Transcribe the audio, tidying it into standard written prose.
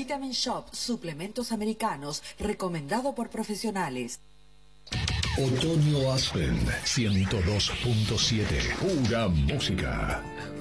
Vitamin Shop, suplementos americanos, recomendado por profesionales. Otoño Aspen 102.7, pura música.